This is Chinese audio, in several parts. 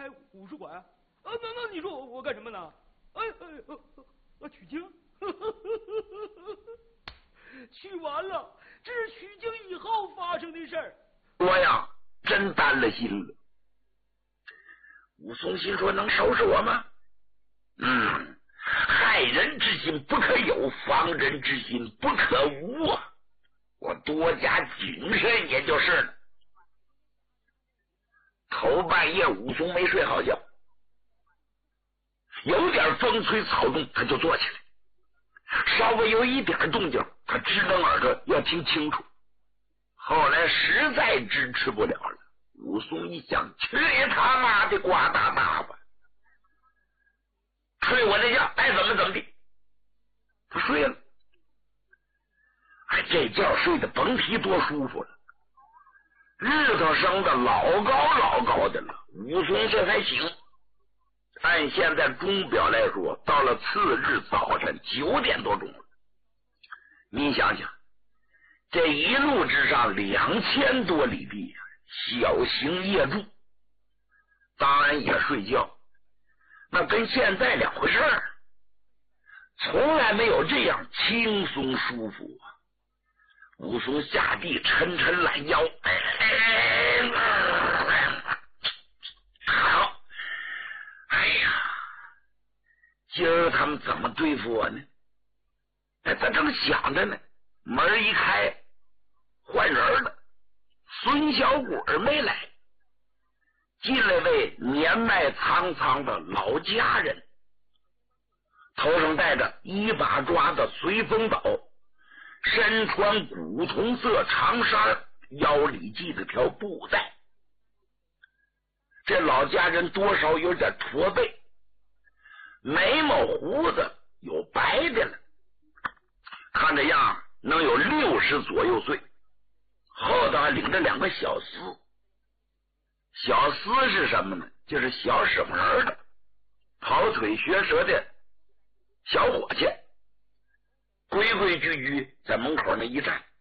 武术馆啊？那你说我干什么呢？取经。去完了，这是取经以后发生的事儿。 我呀，真担了心了。武松心说：“能收拾我吗？害人之心不可有，防人之心不可无啊！我多加谨慎也就是了。”头半夜，武松没睡好觉，有点风吹草动，他就坐起来。稍微有一点动静，他支棱耳朵要听清楚。后来实在支持不了了，武松一想，去他妈的瓜大大吧，睡我这觉爱怎么怎么地，他睡了。这觉睡得甭提多舒服了，日头升的老高老高的了，武松这才醒。按现在钟表来说，到了次日早晨9点多钟了。你想想，这一路之上2000多里地，小行夜住，当然也睡觉，那跟现在两回事儿，从来没有这样轻松舒服啊！武松下地抻抻懒腰，好，哎呀，今儿他们怎么对付我呢？他正想着呢，门一开，换人了，孙小鬼没来，进来位年迈苍苍的老家人，头上戴着一把抓的随风倒，身穿古铜色长衫，腰里系着条布带。这老家人多少有点驼背，眉毛胡子有白的了，看这样能有60左右岁，后头还领着2个小厮。小厮是什么呢？就是小使门的，跑腿学舌的小伙计，规规矩矩在门口那一站。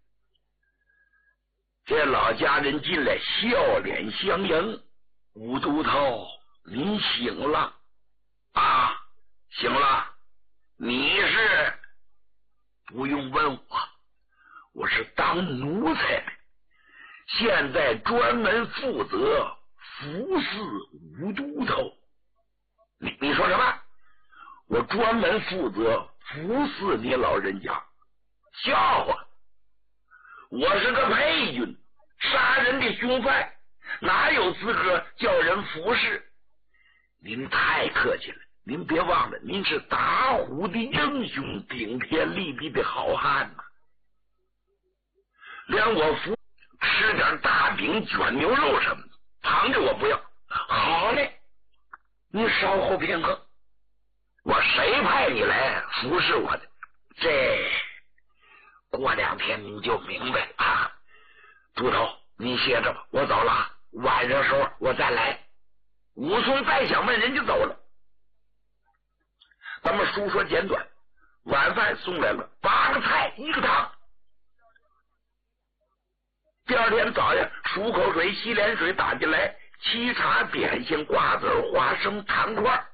这老家人进来笑脸相迎：“武都头，您醒了啊？醒了？你是？不用问我是当奴才的，现在专门负责服侍武都头。你说什么？我专门负责服侍你老人家？笑话！我是个配军，杀人的凶犯，哪有资格叫人服侍？您太客气了，您别忘了，您是打虎的英雄，顶天立地的好汉呐！连我服吃点大饼卷牛肉什么的，旁着我不要。好嘞，你稍后片刻，我谁派你来服侍我的？这过2天你就明白了啊！都头，你歇着吧，我走了，晚上时候我再来。武松再想问人就走了。咱们书说简短，晚饭送来了8个菜1个汤。第二天早上，漱口水、洗脸水打进来，沏茶、点心、瓜子、花生、糖块。